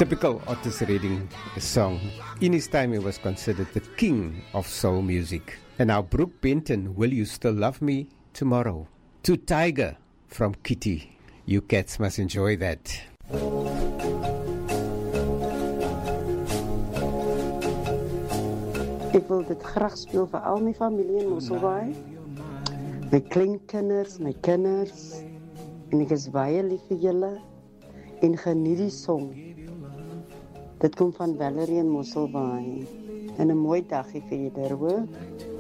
Typical Otis Redding song. In his time, he was considered the king of soul music. And now Brooke Benton, Will You Still Love Me Tomorrow? To Tiger from Kitty. You cats must enjoy that. Ek wil dit graag speel vir al my familie in Mosselbaai. My kleinkinders, my kinders. En ek is baie lief vir julle. En geniet die song. Dit kom van Valerie in Mosselbaai. En 'n mooi dagie vir julle, hoor.